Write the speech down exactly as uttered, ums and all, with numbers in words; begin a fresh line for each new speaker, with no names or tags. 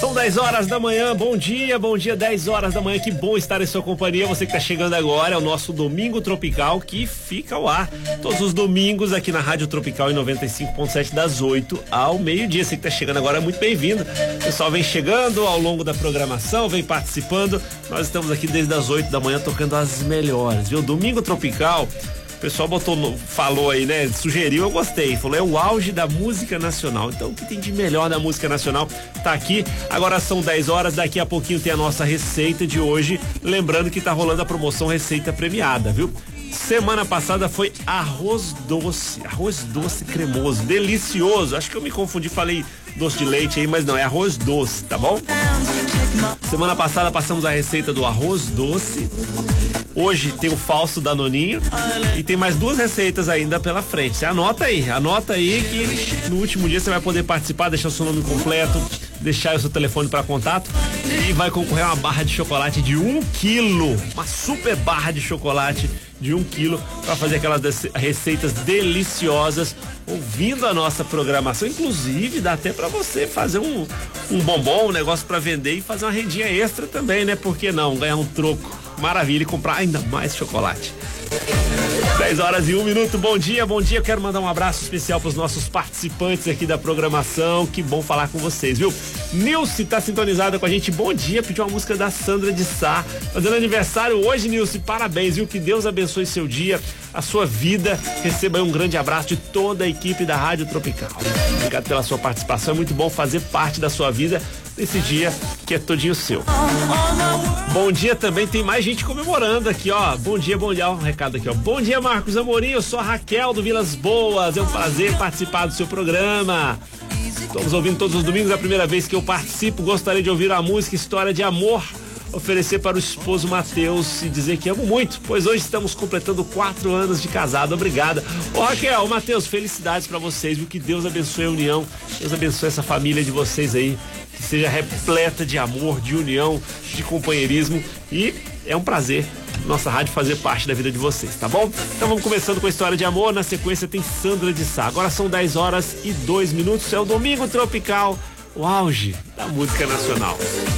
São dez horas da manhã, bom dia, bom dia, dez horas da manhã, que bom estar em sua companhia. Você que está chegando agora, é o nosso Domingo Tropical, que fica ao ar todos os domingos aqui na Rádio Tropical em noventa e cinco ponto sete, das oito ao meio-dia. Você que está chegando agora é muito bem-vindo. O pessoal vem chegando ao longo da programação, vem participando. Nós estamos aqui desde as oito da manhã tocando as melhores, viu? Domingo Tropical. O pessoal botou, no, falou aí, né? Sugeriu, eu gostei. Falou, é o auge da música nacional. Então, o que tem de melhor da música nacional tá aqui. Agora são dez horas, daqui a pouquinho tem a nossa receita de hoje. Lembrando que tá rolando a promoção Receita Premiada, viu? Semana passada foi arroz doce, arroz doce cremoso, delicioso. Acho que eu me confundi, falei doce de leite aí, mas não, é arroz doce, tá bom? Semana passada passamos a receita do arroz doce. Hoje tem o falso danoninho e tem mais duas receitas ainda pela frente. Você anota aí, anota aí que no último dia você vai poder participar, deixar o seu nome completo, deixar o seu telefone para contato e vai concorrer a uma barra de chocolate de um quilo, uma super barra de chocolate de um quilo para fazer aquelas receitas deliciosas ouvindo a nossa programação. Inclusive dá até para você fazer um, um bombom, um negócio para vender e fazer uma rendinha extra também, né? Por que não? Ganhar um troco. Maravilha, e comprar ainda mais chocolate. dez horas e um minuto, bom dia, bom dia. Eu quero mandar um abraço especial para os nossos participantes aqui da programação. Que bom falar com vocês, viu? Nilce tá sintonizada com a gente. Bom dia, pediu uma música da Sandra de Sá. Fazendo aniversário hoje, Nilce. Parabéns, viu? Que Deus abençoe seu dia, a sua vida. Receba aí um grande abraço de toda a equipe da Rádio Tropical. Obrigado pela sua participação. É muito bom fazer parte da sua vida nesse dia que é todinho seu. Bom dia também, tem mais gente comemorando aqui, ó. Bom dia, bom dia, ó, um recado aqui, ó. Bom dia, Marcos Amorim, eu sou a Raquel do Vilas Boas, é um prazer participar do seu programa. Estamos ouvindo todos os domingos, é a primeira vez que eu participo, gostaria de ouvir a música História de Amor, oferecer para o esposo Matheus e dizer que amo muito, pois hoje estamos completando quatro anos de casado. Obrigada. Ô Raquel, Matheus, felicidades para vocês, viu? Que Deus abençoe a união, Deus abençoe essa família de vocês aí, que seja repleta de amor, de união, de companheirismo, e é um prazer nossa rádio fazer parte da vida de vocês, tá bom? Então vamos começando com a História de Amor, na sequência tem Sandra de Sá. Agora são dez horas e dois minutos, é o Domingo Tropical, o auge da música nacional.